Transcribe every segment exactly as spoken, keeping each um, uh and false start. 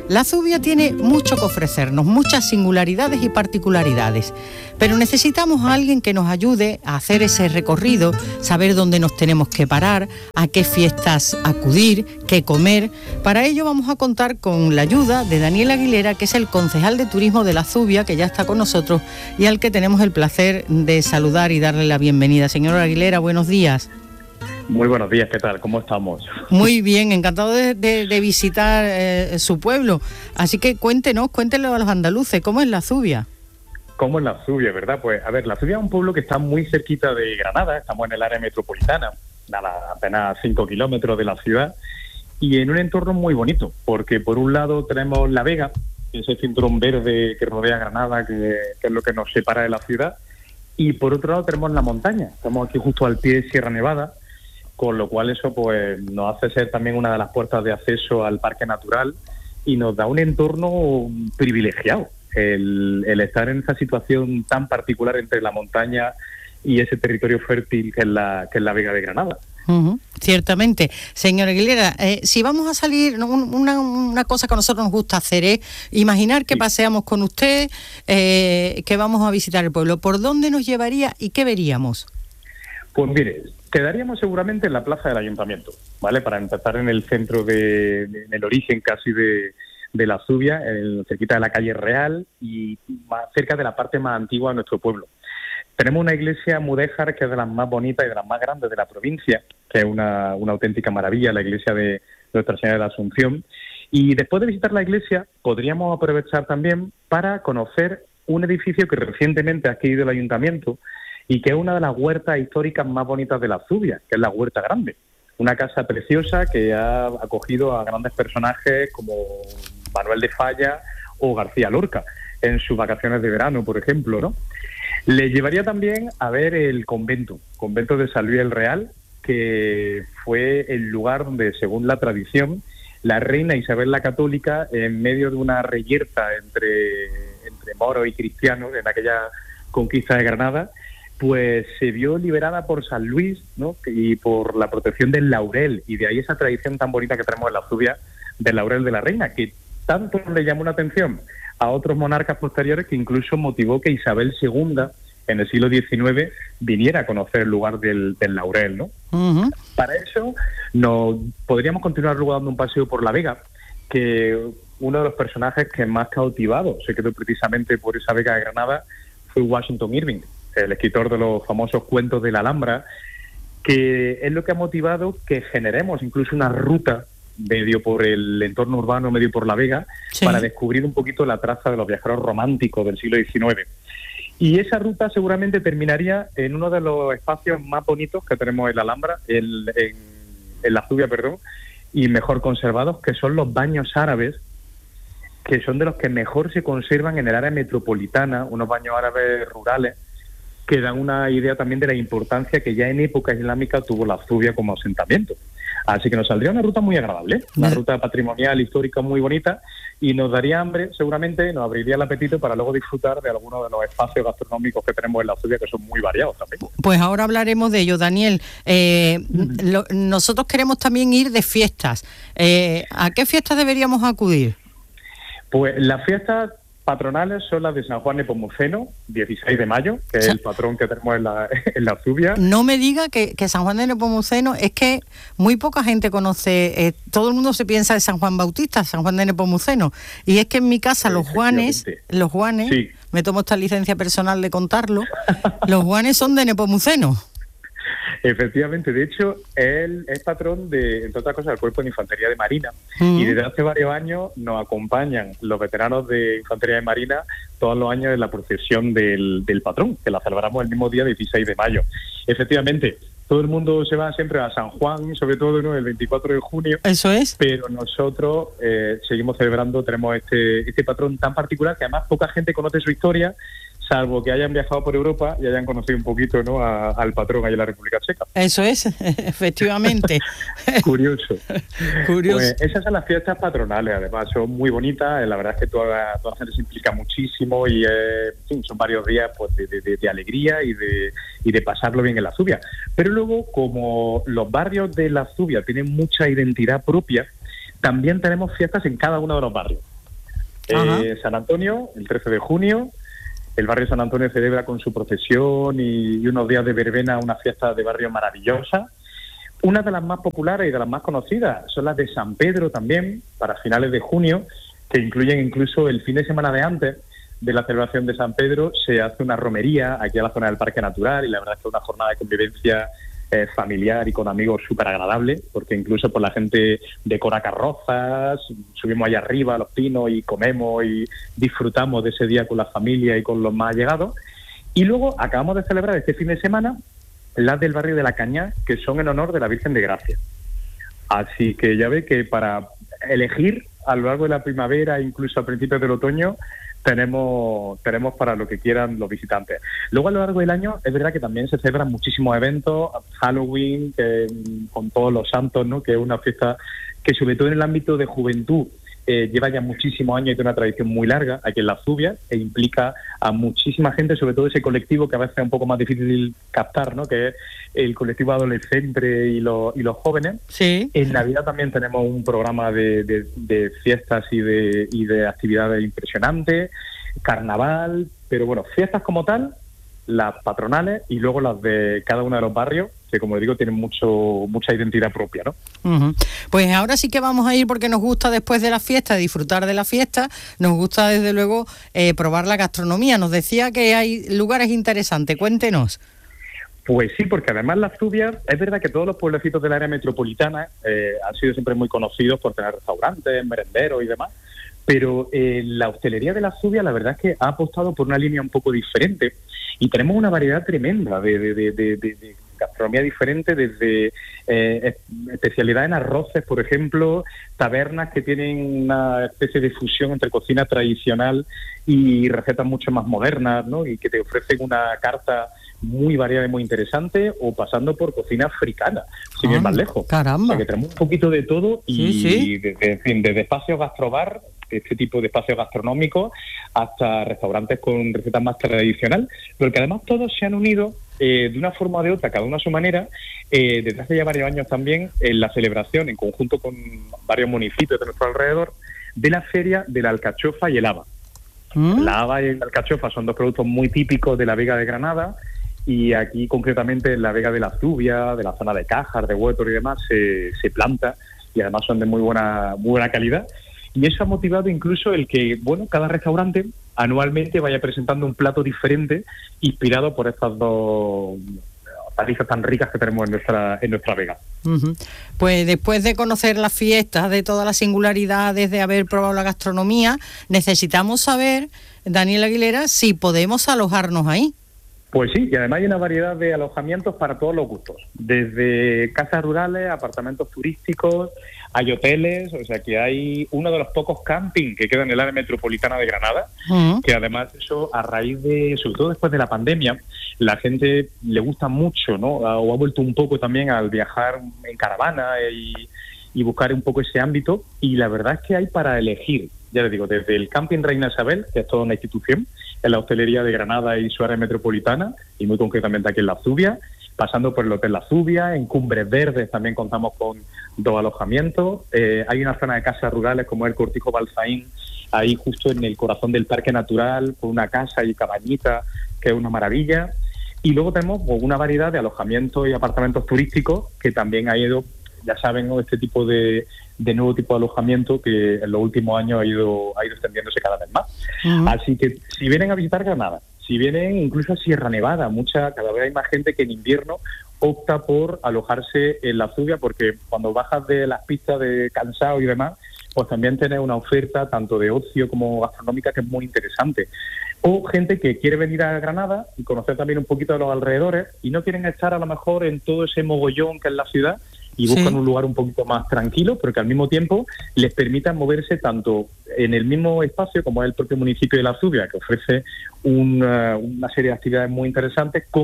La Zubia tiene mucho que ofrecernos, muchas singularidades y particularidades, pero necesitamos a alguien que nos ayude a hacer ese recorrido, saber dónde nos tenemos que parar, a qué fiestas acudir, qué comer. Para ello vamos a contar con la ayuda de Daniel Aguilera, que es el concejal de turismo de La Zubia, que ya está con nosotros y al que tenemos el placer de saludar y darle la bienvenida. Señor Aguilera, buenos días. Muy buenos días, ¿qué tal? ¿Cómo estamos? Muy bien, encantado de, de, de visitar eh, su pueblo. Así que cuéntenos, cuéntenle a los andaluces, ¿cómo es La Zubia? ¿Cómo es La Zubia, verdad? Pues, a ver, La Zubia es un pueblo que está muy cerquita de Granada, estamos en el área metropolitana, nada, apenas cinco kilómetros de la ciudad, y en un entorno muy bonito, porque por un lado tenemos La Vega, ese cinturón verde que rodea Granada, que, que es lo que nos separa de la ciudad, y por otro lado tenemos la montaña, estamos aquí justo al pie de Sierra Nevada, con lo cual eso pues nos hace ser también una de las puertas de acceso al parque natural y nos da un entorno privilegiado el, el estar en esa situación tan particular entre la montaña y ese territorio fértil que es la, que es la Vega de Granada. Uh-huh, ciertamente. Señor Aguilera, eh, si vamos a salir, una, una cosa que a nosotros nos gusta hacer es imaginar que sí. paseamos con usted, eh, que vamos a visitar el pueblo. ¿Por dónde nos llevaría y qué veríamos? Pues mire, quedaríamos seguramente en la plaza del ayuntamiento, ¿vale? Para empezar en el centro, de, de en el origen casi de, de La Zubia, en, cerquita de la calle Real y más cerca de la parte más antigua de nuestro pueblo. Tenemos una iglesia mudéjar que es de las más bonitas y de las más grandes de la provincia, que es una, una auténtica maravilla, la iglesia de Nuestra Señora de la Asunción. Y después de visitar la iglesia, podríamos aprovechar también para conocer un edificio que recientemente ha adquirido el ayuntamiento, y que es una de las huertas históricas más bonitas de La Zubia, que es la Huerta Grande. Una casa preciosa que ha acogido a grandes personajes como Manuel de Falla o García Lorca en sus vacaciones de verano, por ejemplo, ¿no? Le llevaría también a ver el convento, convento de San Luis el Real, que fue el lugar donde, según la tradición, la reina Isabel la Católica, en medio de una reyerta entre, entre moros y cristianos en aquella conquista de Granada, pues se vio liberada por San Luis, ¿no? Y por la protección del laurel, y de ahí esa tradición tan bonita que tenemos en La Zubia del laurel de la reina, que tanto le llamó la atención a otros monarcas posteriores que incluso motivó que Isabel segunda, en el siglo diecinueve, viniera a conocer el lugar del, del laurel, ¿no? Uh-huh. Para eso nos podríamos continuar luego dando un paseo por La Vega, que uno de los personajes que más cautivado se quedó precisamente por esa Vega de Granada fue Washington Irving, el escritor de los famosos cuentos de la Alhambra, que es lo que ha motivado que generemos incluso una ruta medio por el entorno urbano, medio por La Vega, sí, para descubrir un poquito la traza de los viajeros románticos del siglo diecinueve. Y esa ruta seguramente terminaría en uno de los espacios más bonitos que tenemos en la Alhambra, en, en, en La Zubia, perdón, y mejor conservados, que son los baños árabes, que son de los que mejor se conservan en el área metropolitana, unos baños árabes rurales, que dan una idea también de la importancia que ya en época islámica tuvo La Zubia como asentamiento. Así que nos saldría una ruta muy agradable, una ruta patrimonial, histórica, muy bonita, y nos daría hambre, seguramente, nos abriría el apetito para luego disfrutar de algunos de los espacios gastronómicos que tenemos en La Zubia, que son muy variados también. Pues ahora hablaremos de ello, Daniel. Eh, mm. lo, nosotros queremos también ir de fiestas. Eh, ¿A qué fiestas deberíamos acudir? Pues las fiestas patronales son las de San Juan Nepomuceno, dieciséis de mayo, que es el patrón que tenemos en la, en la Zubia. No me diga que, que San Juan de Nepomuceno, es que muy poca gente conoce, eh, todo el mundo se piensa de San Juan Bautista, San Juan de Nepomuceno, y es que en mi casa los Juanes, los Juanes, sí, me tomo esta licencia personal de contarlo, los Juanes son de Nepomuceno. Efectivamente, de hecho, él es patrón de, entre otras cosas, del Cuerpo de Infantería de Marina, uh-huh, y desde hace varios años nos acompañan los veteranos de Infantería de Marina todos los años en la procesión del, del patrón, que la celebramos el mismo día dieciséis de mayo. Efectivamente, todo el mundo se va siempre a San Juan, sobre todo, ¿no?, el veinticuatro de junio. Eso es. Pero nosotros eh, seguimos celebrando, tenemos este, este patrón tan particular que además poca gente conoce su historia, salvo que hayan viajado por Europa y hayan conocido un poquito, ¿no?, a, al patrón allá en la República Checa. Eso es, efectivamente. Curioso. Curioso. Pues esas son las fiestas patronales, además son muy bonitas, la verdad es que toda, toda la gente se implica muchísimo y eh, en fin, son varios días pues de, de, de alegría y de, y de pasarlo bien en La Zubia. Pero luego, como los barrios de La Zubia tienen mucha identidad propia, también tenemos fiestas en cada uno de los barrios. Eh, San Antonio, el trece de junio, el barrio San Antonio celebra con su procesión y, y unos días de verbena una fiesta de barrio maravillosa. Una de las más populares y de las más conocidas son las de San Pedro también, para finales de junio, que incluyen incluso el fin de semana de antes de la celebración de San Pedro, se hace una romería aquí a la zona del Parque Natural y la verdad es que es una jornada de convivencia eh, familiar y con amigos súper agradable, porque incluso por la gente decora carrozas, subimos allá arriba a los pinos y comemos y disfrutamos de ese día con la familia y con los más allegados. Y luego acabamos de celebrar este fin de semana las del barrio de La Caña, que son en honor de la Virgen de Gracia. Así que ya ve que para elegir a lo largo de la primavera, incluso a principios del otoño, tenemos tenemos para lo que quieran los visitantes. Luego a lo largo del año es verdad que también se celebran muchísimos eventos, Halloween, que, con todos los santos, ¿no? Que es una fiesta que sobre todo en el ámbito de juventud eh, lleva ya muchísimos años y tiene una tradición muy larga aquí en la Zubia e implica a muchísima gente, sobre todo ese colectivo que a veces es un poco más difícil captar, ¿no? Que es el colectivo adolescente y los, y los jóvenes. Sí. En Navidad también tenemos un programa de, de, de fiestas y de, y de actividades impresionantes, carnaval, pero bueno, fiestas como tal, las patronales y luego las de cada uno de los barrios, que como digo tienen mucho mucha identidad propia, ¿no? Uh-huh. Pues ahora sí que vamos a ir porque nos gusta después de la fiesta, disfrutar de la fiesta, nos gusta desde luego eh, probar la gastronomía. Nos decía que hay lugares interesantes, cuéntenos. Pues sí, porque además la Zubia, es verdad que todos los pueblecitos del área metropolitana eh, han sido siempre muy conocidos por tener restaurantes, merenderos y demás, pero eh, la hostelería de la Zubia la verdad es que ha apostado por una línea un poco diferente y tenemos una variedad tremenda de, de, de, de, de, de gastronomía diferente, desde eh, especialidad en arroces, por ejemplo, tabernas que tienen una especie de fusión entre cocina tradicional y recetas mucho más modernas, ¿no? Y que te ofrecen una carta muy variada y muy interesante, o pasando por cocina africana, sin ir más lejos. Caramba. O sea, que tenemos un poquito de todo y, sí, sí. desde, en fin, desde espacios gastrobar, este tipo de espacios gastronómicos, hasta restaurantes con recetas más tradicional, pero que además todos se han unido eh, de una forma o de otra, cada uno a su manera, eh, desde hace ya varios años también, en la celebración, en conjunto con varios municipios de nuestro alrededor, de la feria de la alcachofa y el haba. ¿Mm? La haba y la alcachofa son dos productos muy típicos de la Vega de Granada, y aquí concretamente en la Vega de la Zubia, de la zona de Cájar, de Huétor y demás, se, se planta, y además son de muy buena, muy buena calidad. Y eso ha motivado incluso el que, bueno, cada restaurante anualmente vaya presentando un plato diferente inspirado por estas dos tarifas tan ricas que tenemos en nuestra en nuestra Vega. Uh-huh. Pues después de conocer las fiestas, de todas las singularidades, de haber probado la gastronomía, necesitamos saber, Daniel Aguilera, si podemos alojarnos ahí. Pues sí, y además hay una variedad de alojamientos para todos los gustos, desde casas rurales, apartamentos turísticos, hay hoteles, o sea que hay uno de los pocos camping que queda en el área metropolitana de Granada, uh-huh. que además eso a raíz de, sobre todo después de la pandemia, la gente le gusta mucho, ¿no? O ha vuelto un poco también al viajar en caravana y, y buscar un poco ese ámbito, y la verdad es que hay para elegir, ya les digo, desde el Camping Reina Isabel, que es toda una institución en la hostelería de Granada y su área metropolitana, y muy concretamente aquí en la Zubia, pasando por el Hotel La Zubia, en Cumbres Verdes también contamos con dos alojamientos, eh, hay una zona de casas rurales como el Cortijo Balsaín, ahí justo en el corazón del Parque Natural, con una casa y cabañita, que es una maravilla, y luego tenemos pues, una variedad de alojamientos y apartamentos turísticos, que también ha ido, ya saben, ¿no? Este tipo de, de nuevo tipo de alojamiento que en los últimos años ha ido, ha ido extendiéndose cada vez más. Uh-huh. Así que si vienen a visitar Granada, si vienen incluso a Sierra Nevada, mucha, cada vez hay más gente que en invierno opta por alojarse en la Zubia, porque cuando bajas de las pistas de cansado y demás, pues también tenés una oferta tanto de ocio como gastronómica que es muy interesante. O gente que quiere venir a Granada y conocer también un poquito de los alrededores y no quieren estar a lo mejor en todo ese mogollón que es la ciudad, y buscan sí. un lugar un poquito más tranquilo, pero que al mismo tiempo les permita moverse tanto en el mismo espacio como es el propio municipio de La Zubia, que ofrece una, una serie de actividades muy interesantes, como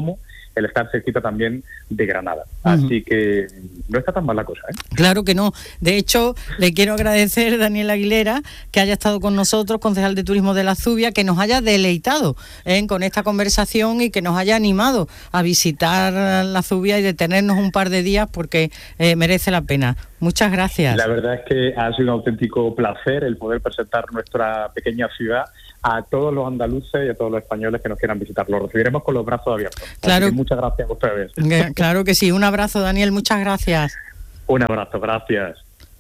el estar cerquita también de Granada. Así uh-huh. que no está tan mal la cosa, ¿eh? Claro que no. De hecho, le quiero agradecer, Daniel Aguilera, que haya estado con nosotros, concejal de Turismo de la Zubia, que nos haya deleitado ¿eh? con esta conversación y que nos haya animado a visitar la Zubia y detenernos un par de días porque eh, merece la pena. Muchas gracias. La verdad es que ha sido un auténtico placer el poder presentar nuestra pequeña ciudad a todos los andaluces y a todos los españoles que nos quieran visitar. Lo recibiremos con los brazos abiertos. Claro. Así que muchas gracias a ustedes. Claro que sí. Un abrazo, Daniel. Muchas gracias. Un abrazo. Gracias.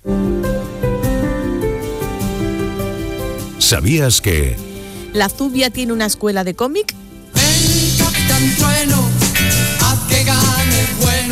¿Sabías que la Zubia tiene una escuela de cómic? Ven, Capitán Trueno, haz que gane el bueno.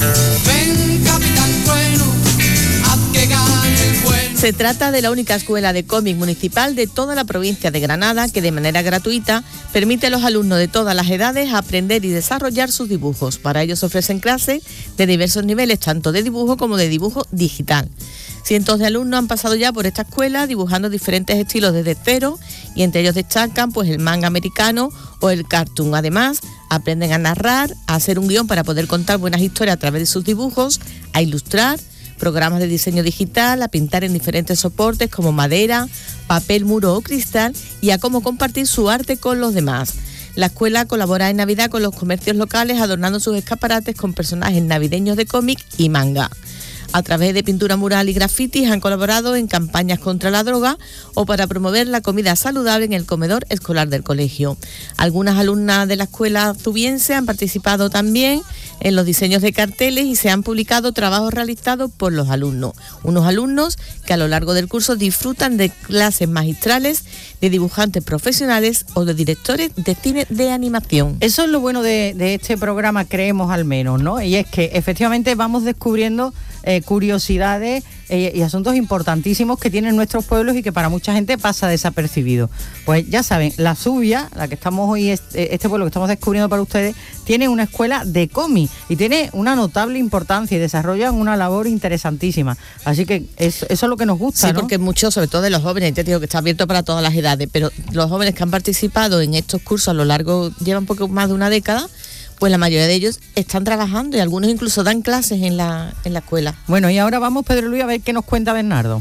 Ven, Capitán Trueno, haz que gane el bueno. Se trata de la única escuela de cómic municipal de toda la provincia de Granada que de manera gratuita permite a los alumnos de todas las edades aprender y desarrollar sus dibujos. Para ellos ofrecen clases de diversos niveles, tanto de dibujo como de dibujo digital. Cientos de alumnos han pasado ya por esta escuela dibujando diferentes estilos desde cero y entre ellos destacan pues el manga americano o el cartoon. Además, aprenden a narrar, a hacer un guión para poder contar buenas historias a través de sus dibujos, a ilustrar, programas de diseño digital, a pintar en diferentes soportes como madera, papel, muro o cristal y a cómo compartir su arte con los demás. La escuela colabora en Navidad con los comercios locales adornando sus escaparates con personajes navideños de cómic y manga. A través de pintura mural y grafitis han colaborado en campañas contra la droga o para promover la comida saludable en el comedor escolar del colegio. Algunas alumnas de la escuela zubiense han participado también en los diseños de carteles y se han publicado trabajos realizados por los alumnos. Unos alumnos que a lo largo del curso disfrutan de clases magistrales de dibujantes profesionales o de directores de cine de animación. Eso es lo bueno de, de este programa, creemos al menos, ¿no? Y es que efectivamente vamos descubriendo eh, curiosidades eh, y asuntos importantísimos que tienen nuestros pueblos y que para mucha gente pasa desapercibido. Pues ya saben, la Zubia, la que estamos hoy, este, este pueblo que estamos descubriendo para ustedes, tiene una escuela de cómic y tiene una notable importancia y desarrollan una labor interesantísima. Así que es, eso es lo que nos gusta, sí, ¿no? Porque muchos, sobre todo de los jóvenes, te digo que está abierto para todas las edades, pero los jóvenes que han participado en estos cursos a lo largo, llevan un poco más de una década, pues la mayoría de ellos están trabajando y algunos incluso dan clases en la, en la escuela. Bueno, y ahora vamos, Pedro Luis, a ver qué nos cuenta Bernardo.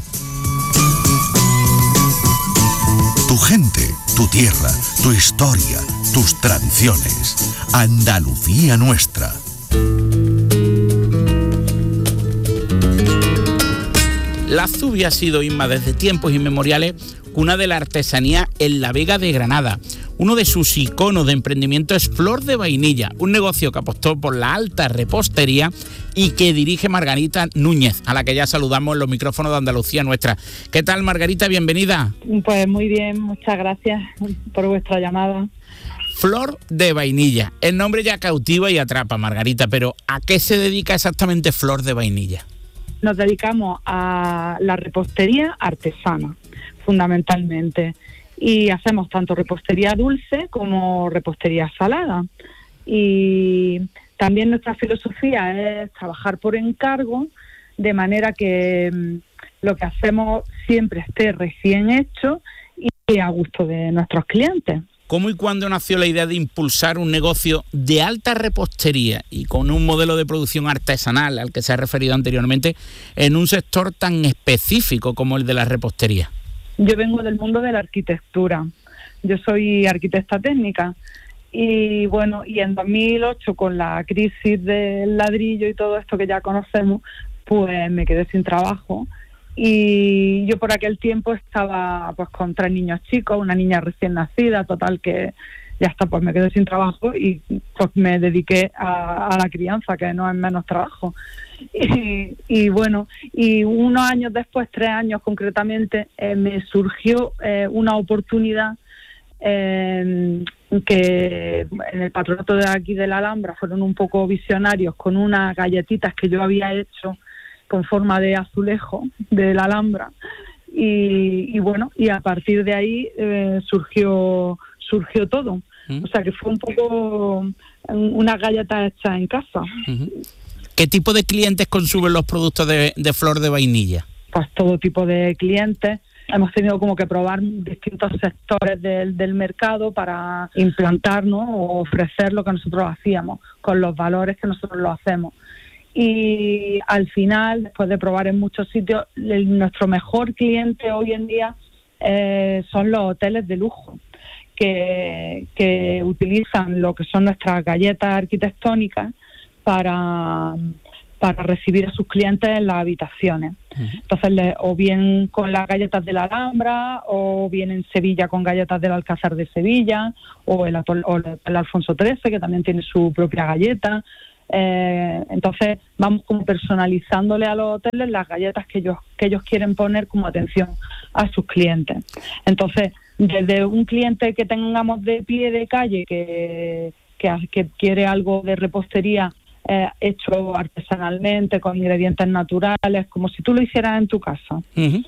Tu gente, tu tierra, tu historia, tus tradiciones. Andalucía nuestra. La Zubia ha sido, Inma, desde tiempos inmemoriales, cuna de la artesanía en la Vega de Granada. Uno de sus iconos de emprendimiento es Flor de Vainilla, un negocio que apostó por la alta repostería y que dirige Margarita Núñez, a la que ya saludamos en los micrófonos de Andalucía Nuestra. ¿Qué tal, Margarita? Bienvenida. Pues muy bien, muchas gracias por vuestra llamada. Flor de Vainilla, el nombre ya cautiva y atrapa, Margarita, pero ¿a qué se dedica exactamente Flor de Vainilla? Nos dedicamos a la repostería artesana, fundamentalmente, y hacemos tanto repostería dulce como repostería salada. Y también nuestra filosofía es trabajar por encargo, de manera que lo que hacemos siempre esté recién hecho y a gusto de nuestros clientes. ¿Cómo y cuándo nació la idea de impulsar un negocio de alta repostería y con un modelo de producción artesanal al que se ha referido anteriormente en un sector tan específico como el de la repostería? Yo vengo del mundo de la arquitectura. Yo soy arquitecta técnica y bueno, y en dos mil ocho, con la crisis del ladrillo y todo esto que ya conocemos, pues me quedé sin trabajo. Y yo por aquel tiempo estaba pues con tres niños chicos, una niña recién nacida, total que ya está, pues me quedé sin trabajo y pues me dediqué a, a la crianza, que no es menos trabajo. Y, y bueno, y unos años después, tres años concretamente, eh, me surgió eh, una oportunidad eh, que en el patronato de aquí de la Alhambra fueron un poco visionarios con unas galletitas que yo había hecho con forma de azulejo de la Alhambra y, y bueno, y a partir de ahí eh, surgió surgió todo. ¿Mm? O sea que fue un poco una galleta hecha en casa. Uh-huh. ¿Qué tipo de clientes consumen los productos de, de Flor de Vainilla? Pues todo tipo de clientes, hemos tenido como que probar distintos sectores del, del mercado para implantarnos o ofrecer lo que nosotros hacíamos, con los valores que nosotros lo hacemos. Y al final, después de probar en muchos sitios, el, nuestro mejor cliente hoy en día eh, son los hoteles de lujo, que, que utilizan lo que son nuestras galletas arquitectónicas para, para recibir a sus clientes en las habitaciones. Uh-huh. Entonces, le, o bien con las galletas de la Alhambra, o bien en Sevilla con galletas del Alcázar de Sevilla, o el, o el Alfonso trece, que también tiene su propia galleta. Eh, entonces vamos como personalizándole a los hoteles las galletas que ellos que ellos quieren poner como atención a sus clientes. Entonces, desde un cliente que tengamos de pie de calle que, que, que quiere algo de repostería eh, hecho artesanalmente, con ingredientes naturales, como si tú lo hicieras en tu casa, uh-huh.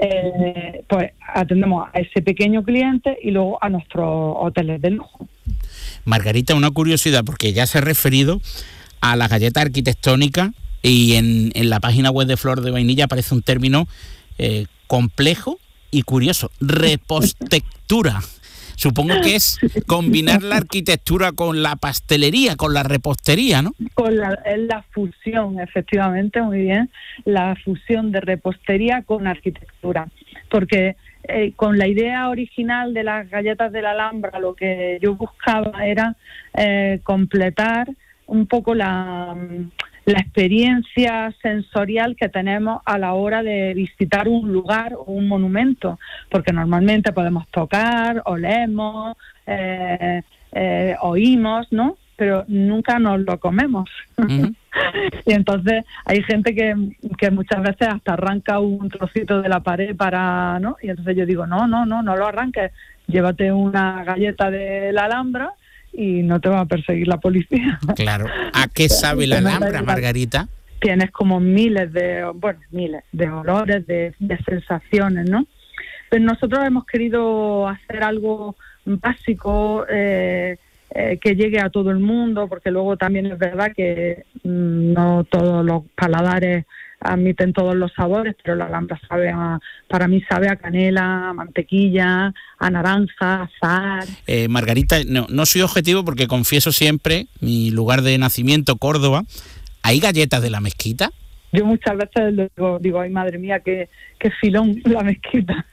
eh, pues atendemos a ese pequeño cliente y luego a nuestros hoteles de lujo. Margarita, una curiosidad, porque ya se ha referido a la galleta arquitectónica y en, en la página web de Flor de Vainilla aparece un término eh, complejo y curioso, repostectura. Supongo que es combinar la arquitectura con la pastelería, con la repostería, ¿no? Con la, es la fusión, efectivamente, muy bien, la fusión de repostería con arquitectura, porque eh, con la idea original de las galletas de la Alhambra lo que yo buscaba era eh, completar un poco la, la experiencia sensorial que tenemos a la hora de visitar un lugar o un monumento, porque normalmente podemos tocar, olemos, eh, eh, oímos, ¿no? Pero nunca nos lo comemos. Uh-huh. Y entonces hay gente que, que muchas veces hasta arranca un trocito de la pared para, ¿no? Y entonces yo digo, no, no, no, no lo arranques, llévate una galleta de la Alhambra y no te va a perseguir la policía. Claro. ¿A qué sabe la Alhambra, Margarita? Tienes como miles de, bueno, miles de olores, de, de sensaciones, ¿no? Pero nosotros hemos querido hacer algo básico, eh, eh, que llegue a todo el mundo, porque luego también es verdad que mmm, no todos los paladares admiten todos los sabores, pero la Alhambra sabe a, para mí sabe a canela, a mantequilla, a naranja, a azahar. Eh, Margarita, no, no soy objetivo porque confieso siempre, mi lugar de nacimiento, Córdoba, ¿hay galletas de la Mezquita? Yo muchas veces digo, digo ay madre mía, qué, qué filón la Mezquita.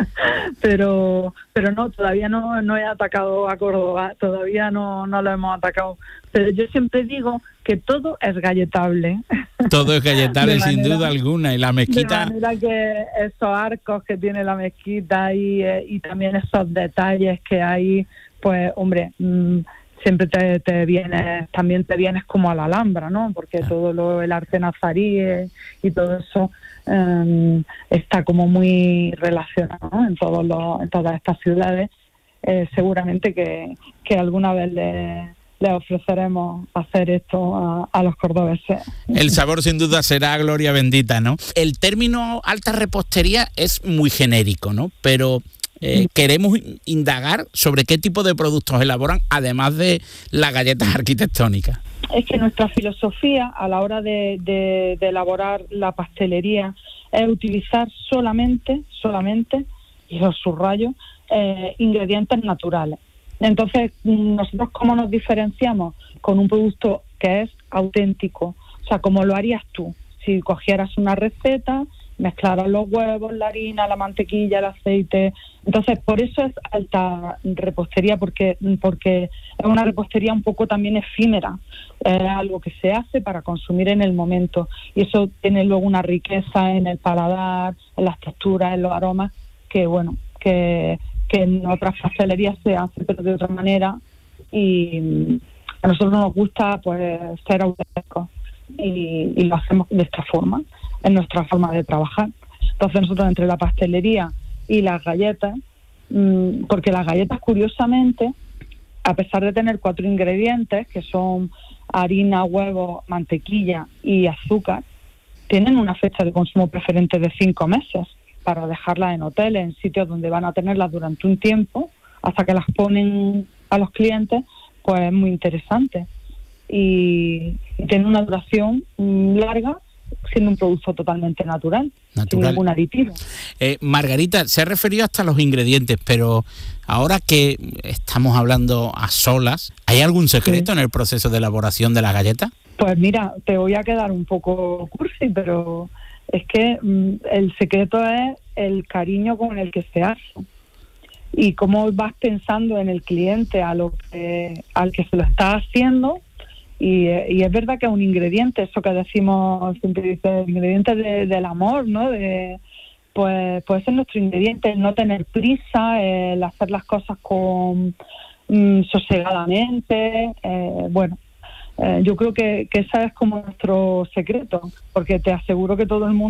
pero pero no, todavía no, no he atacado a Córdoba, todavía no, no lo hemos atacado. Pero yo siempre digo que todo es galletable. Todo es galletable, sin manera, duda alguna. Y la Mezquita... De manera que esos arcos que tiene la Mezquita y, y también esos detalles que hay, pues, hombre... Mmm, siempre te, te vienes, también te vienes como a la Alhambra, ¿no? Porque todo lo, el arte nazarí y todo eso eh, está como muy relacionado, ¿no? en todos los, en todas estas ciudades. Eh, seguramente que, que alguna vez le, le ofreceremos hacer esto a, a los cordobeses. El sabor sin duda será gloria bendita, ¿no? El término alta repostería es muy genérico, ¿no? Pero... Eh, queremos indagar sobre qué tipo de productos elaboran, además de las galletas arquitectónicas. Es que nuestra filosofía a la hora de, de, de elaborar la pastelería es utilizar solamente, solamente, y los subrayo, eh, ingredientes naturales. Entonces, nosotros ¿cómo nos diferenciamos? Con un producto que es auténtico, o sea, como lo harías tú. Si cogieras una receta, mezclaras los huevos, la harina, la mantequilla, el aceite. Entonces, por eso es alta repostería, porque porque es una repostería un poco también efímera. Es algo que se hace para consumir en el momento. Y eso tiene luego una riqueza en el paladar, en las texturas, en los aromas, que bueno, que, que en otras pastelerías se hace, pero de otra manera. Y a nosotros nos gusta pues ser auténticos. Y, y lo hacemos de esta forma, es nuestra forma de trabajar. Entonces nosotros entre la pastelería y las galletas, mmm, porque las galletas curiosamente, a pesar de tener cuatro ingredientes, que son harina, huevo, mantequilla y azúcar, tienen una fecha de consumo preferente de cinco meses para dejarlas en hoteles, en sitios donde van a tenerlas durante un tiempo, hasta que las ponen a los clientes, pues es muy interesante. Y tiene una duración larga siendo un producto totalmente natural, Natural. sin ningún aditivo. Eh, Margarita, se ha referido hasta a los ingredientes, pero ahora que estamos hablando a solas, ¿hay algún secreto Sí. en el proceso de elaboración de las galletas? Pues mira, te voy a quedar un poco cursi, pero es que mm, el secreto es el cariño con el que se hace y cómo vas pensando en el cliente a lo que, al que se lo está haciendo. Y, y es verdad que es un ingrediente, eso que decimos, siempre dice, el ingrediente de, del amor, ¿no? De, pues puede ser nuestro ingrediente, el no tener prisa, el hacer las cosas con mm, sosegadamente, eh, bueno. Eh, yo creo que, que ese es como nuestro secreto, porque te aseguro que todo el mundo